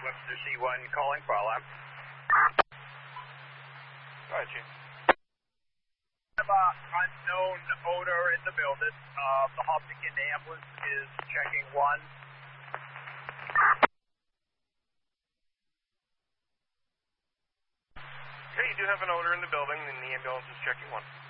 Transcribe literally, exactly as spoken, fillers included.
Webster C one calling for alarm. Go ahead, Chief. Have a unknown odor in the building. Uh, the Hopkins ambulance is checking one. Okay, you do have an odor in the building, and the ambulance is checking one.